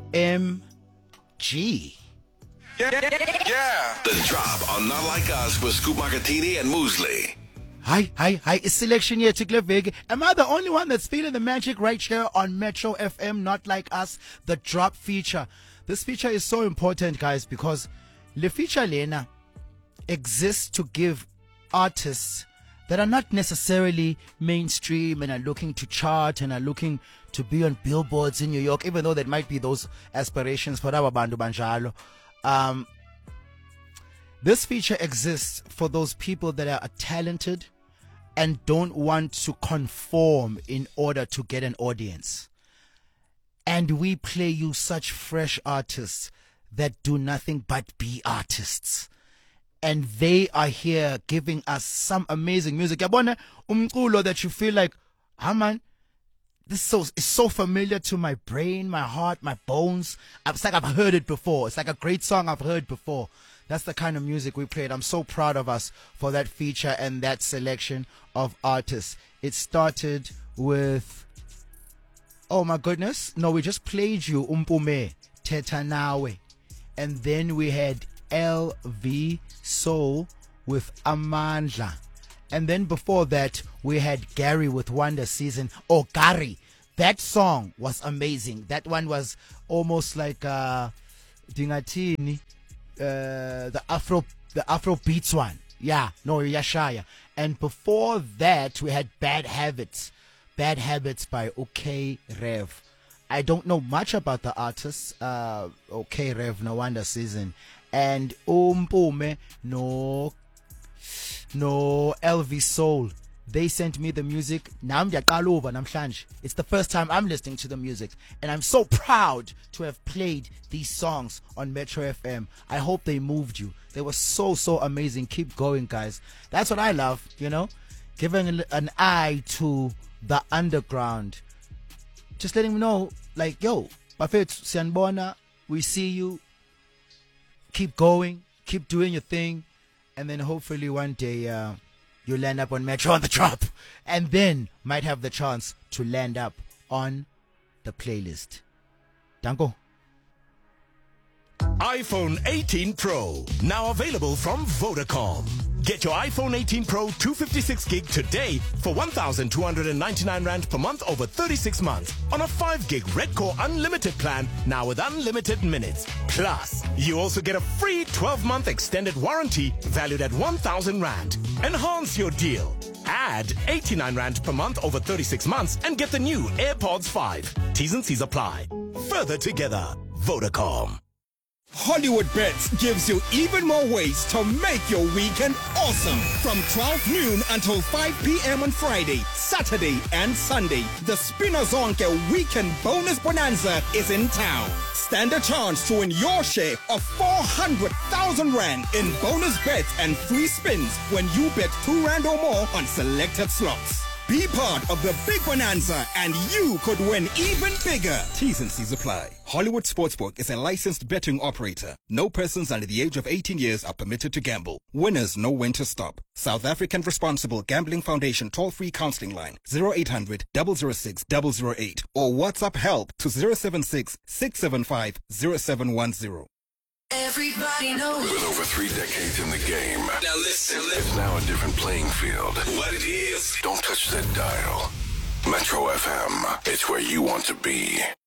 OMG. Yeah. The drop on Not Like Us with Scoop Markettini and Muesli. Hi, it's selection here, Tiklevig. Am I the only one that's feeling the magic right here on Metro FM, Not Like Us, the drop feature? This feature is so important, guys, because the feature Lena exists to give artists that are not necessarily mainstream and are looking to chart and are looking to be on billboards in New York, even though there might be those aspirations for our bandu banjalo. This feature exists for those people that are talented and don't want to conform in order to get an audience. And we play you such fresh artists that do nothing but be artists. And they are here giving us some amazing music. Yabona umculo that you feel like, man, this is so familiar to my brain, my heart, my bones. It's like I've heard it before. It's like a great song I've heard before. That's the kind of music we played. I'm so proud of us for that feature and that selection of artists. It started with, oh my goodness, no, we just played you Umpume, Teta Nawe. And then we had LV Soul with Amandla. And then before that, we had Gary with Wonder Season. Oh, Gary. That song was amazing. That one was almost like Dingatini, the Afro beats one. Yeah, no, Yashaya. And before that, we had Bad Habits. Bad Habits by OK Rev. I don't know much about the artists. OK Rev, No Wonder Season. And Umpume, no LV Soul. They sent me the music. It's the first time I'm listening to the music, and I'm so proud to have played these songs on Metro FM. I hope they moved you. They were so amazing. Keep going, guys. That's what I love, giving an eye to the underground. Just letting them know, like, yo, Buffett Sianbona, we see you. Keep going, keep doing your thing, and then hopefully one day you land up on Metro on the Drop, and then might have the chance to land up on the playlist. Danko. iPhone 18 Pro, now available from Vodacom. Get your iPhone 18 Pro 256 gig today for 1,299 Rand per month over 36 months on a 5 gig Red Core unlimited plan, now with unlimited minutes. Plus, you also get a free 12-month extended warranty valued at 1,000 Rand. Enhance your deal. Add 89 Rand per month over 36 months and get the new AirPods 5. T's and C's apply. Further together, Vodacom. Hollywood Bets gives you even more ways to make your weekend awesome. From 12 noon until 5 p.m. on Friday, Saturday, and Sunday, the Spinazonke Weekend Bonus Bonanza is in town. Stand a chance to win your share of 400,000 Rand in bonus bets and free spins when you bet 2 Rand or more on selected slots. Be part of the big bonanza and you could win even bigger. T's and C's apply. Hollywood Sportsbook is a licensed betting operator. No persons under the age of 18 years are permitted to gamble. Winners know when to stop. South African Responsible Gambling Foundation toll-free counseling line 0800 006 008 or WhatsApp help to 076 675 0710. Everybody knows. With over 3 decades in the game. Now listen. It's now a different playing field. What it is. Don't touch that dial. Metro FM. It's where you want to be.